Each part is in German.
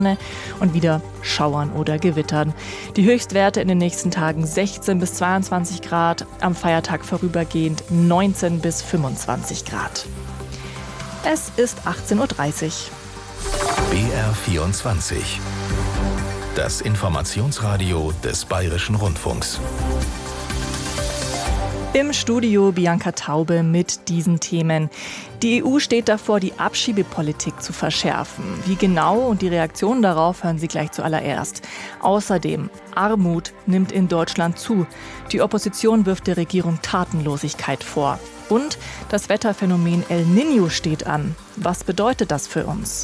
und wieder Schauern oder Gewittern. Die Höchstwerte in den nächsten Tagen 16 bis 22 Grad, am Feiertag vorübergehend 19 bis 25 Grad. Es ist 18:30 Uhr. BR24. Das Informationsradio des Bayerischen Rundfunks. Im Studio Bianca Taube mit diesen Themen. Die EU steht davor, die Abschiebepolitik zu verschärfen. Wie genau und die Reaktionen darauf hören Sie gleich zuallererst. Außerdem, Armut nimmt in Deutschland zu. Die Opposition wirft der Regierung Tatenlosigkeit vor. Und das Wetterphänomen El Niño steht an. Was bedeutet das für uns?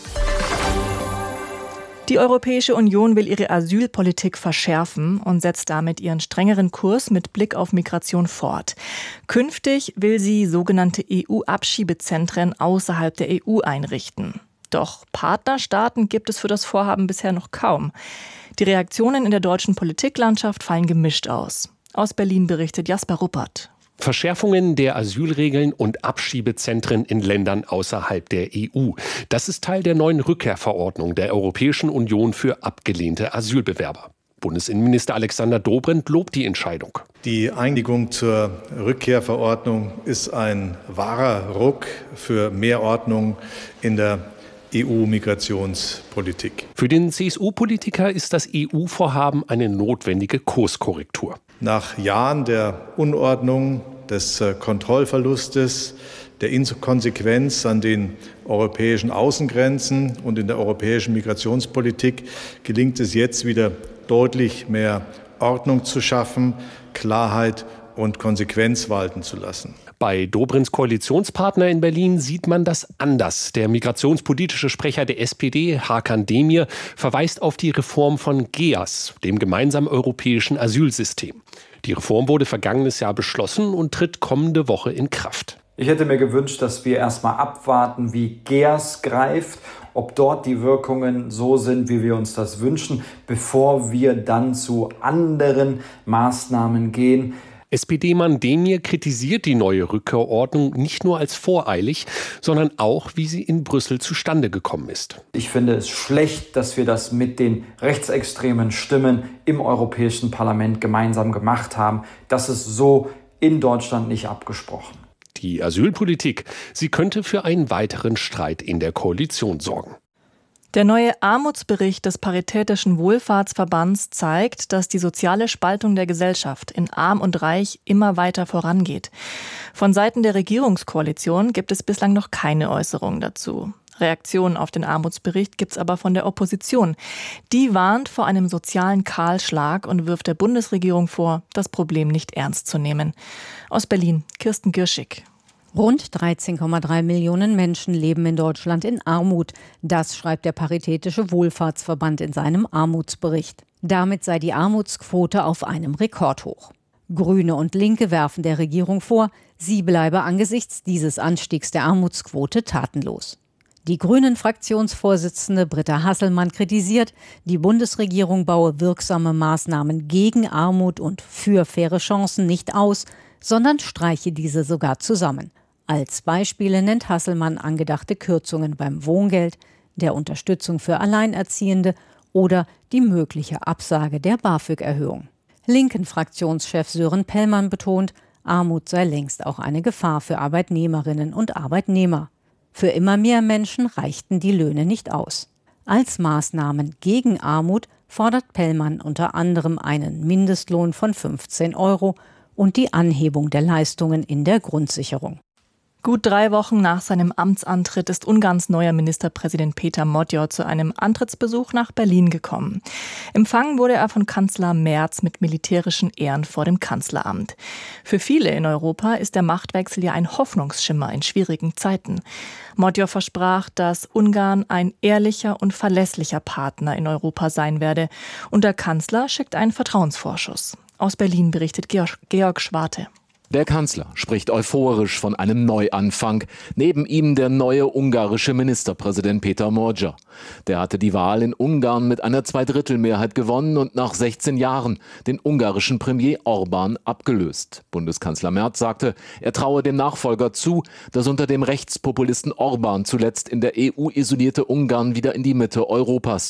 Die Europäische Union will ihre Asylpolitik verschärfen und setzt damit ihren strengeren Kurs mit Blick auf Migration fort. Künftig will sie sogenannte EU-Abschiebezentren außerhalb der EU einrichten. Doch Partnerstaaten gibt es für das Vorhaben bisher noch kaum. Die Reaktionen in der deutschen Politiklandschaft fallen gemischt aus. Aus Berlin berichtet Jasper Ruppert. Verschärfungen der Asylregeln und Abschiebezentren in Ländern außerhalb der EU. Das ist Teil der neuen Rückkehrverordnung der Europäischen Union für abgelehnte Asylbewerber. Bundesinnenminister Alexander Dobrindt lobt die Entscheidung. Die Einigung zur Rückkehrverordnung ist ein wahrer Ruck für mehr Ordnung in der EU-Migrationspolitik. Für den CSU-Politiker ist das EU-Vorhaben eine notwendige Kurskorrektur. Nach Jahren der Unordnung, des Kontrollverlustes, der Inkonsequenz an den europäischen Außengrenzen und in der europäischen Migrationspolitik gelingt es jetzt wieder deutlich mehr Ordnung zu schaffen, Klarheit und Konsequenz walten zu lassen. Bei Dobrindts Koalitionspartner in Berlin sieht man das anders. Der migrationspolitische Sprecher der SPD, Hakan Demir, verweist auf die Reform von GEAS, dem gemeinsamen europäischen Asylsystem. Die Reform wurde vergangenes Jahr beschlossen und tritt kommende Woche in Kraft. Ich hätte mir gewünscht, dass wir erstmal abwarten, wie GEAS greift, ob dort die Wirkungen so sind, wie wir uns das wünschen, bevor wir dann zu anderen Maßnahmen gehen. SPD-Mann Demir kritisiert die neue Rückkehrordnung nicht nur als voreilig, sondern auch, wie sie in Brüssel zustande gekommen ist. Ich finde es schlecht, dass wir das mit den rechtsextremen Stimmen im Europäischen Parlament gemeinsam gemacht haben. Das ist so in Deutschland nicht abgesprochen. Die Asylpolitik, sie könnte für einen weiteren Streit in der Koalition sorgen. Der neue Armutsbericht des Paritätischen Wohlfahrtsverbands zeigt, dass die soziale Spaltung der Gesellschaft in Arm und Reich immer weiter vorangeht. Von Seiten der Regierungskoalition gibt es bislang noch keine Äußerungen dazu. Reaktionen auf den Armutsbericht gibt es aber von der Opposition. Die warnt vor einem sozialen Kahlschlag und wirft der Bundesregierung vor, das Problem nicht ernst zu nehmen. Aus Berlin, Kirsten Girschig. Rund 13,3 Millionen Menschen leben in Deutschland in Armut. Das schreibt der Paritätische Wohlfahrtsverband in seinem Armutsbericht. Damit sei die Armutsquote auf einem Rekordhoch. Grüne und Linke werfen der Regierung vor, sie bleibe angesichts dieses Anstiegs der Armutsquote tatenlos. Die Grünen-Fraktionsvorsitzende Britta Hasselmann kritisiert, die Bundesregierung baue wirksame Maßnahmen gegen Armut und für faire Chancen nicht aus, sondern streiche diese sogar zusammen. Als Beispiele nennt Hasselmann angedachte Kürzungen beim Wohngeld, der Unterstützung für Alleinerziehende oder die mögliche Absage der BAföG-Erhöhung. Linken-Fraktionschef Sören Pellmann betont, Armut sei längst auch eine Gefahr für Arbeitnehmerinnen und Arbeitnehmer. Für immer mehr Menschen reichten die Löhne nicht aus. Als Maßnahmen gegen Armut fordert Pellmann unter anderem einen Mindestlohn von 15 € und die Anhebung der Leistungen in der Grundsicherung. Gut 3 Wochen nach seinem Amtsantritt ist Ungarns neuer Ministerpräsident Péter Magyar zu einem Antrittsbesuch nach Berlin gekommen. Empfangen wurde er von Kanzler Merz mit militärischen Ehren vor dem Kanzleramt. Für viele in Europa ist der Machtwechsel ja ein Hoffnungsschimmer in schwierigen Zeiten. Magyar versprach, dass Ungarn ein ehrlicher und verlässlicher Partner in Europa sein werde. Und der Kanzler schickt einen Vertrauensvorschuss. Aus Berlin berichtet Georg Schwarte. Der Kanzler spricht euphorisch von einem Neuanfang. Neben ihm der neue ungarische Ministerpräsident Péter Magyar. Der hatte die Wahl in Ungarn mit einer Zweidrittelmehrheit gewonnen und nach 16 Jahren den ungarischen Premier Orbán abgelöst. Bundeskanzler Merz sagte, er traue dem Nachfolger zu, das unter dem Rechtspopulisten Orbán zuletzt in der EU isolierte Ungarn wieder in die Mitte Europas